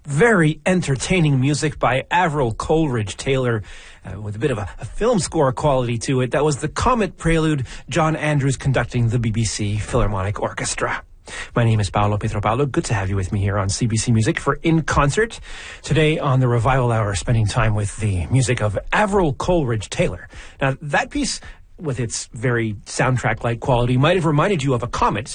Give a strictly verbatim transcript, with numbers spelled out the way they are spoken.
Very entertaining music by Avril Coleridge Taylor uh, with a bit of a, a film score quality to it. That was the Comet Prelude, John Andrews conducting the B B C Philharmonic Orchestra. My name is Paolo Pietropalo. Good to have you with me here on C B C Music for In Concert. Today on the Revival Hour, spending time with the music of Avril Coleridge Taylor. Now, that piece, with its very soundtrack-like quality, might have reminded you of a comet.